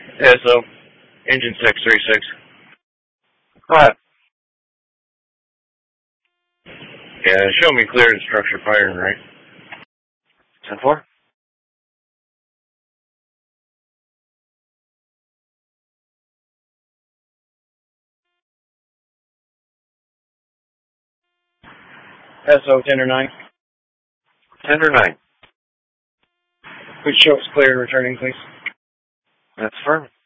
SO, engine 636. Go ahead. Yeah, show me clear and structure firing right. 10-4. SO 10 or 9. 10 or 9. Which show us clear returning, please. That's firm.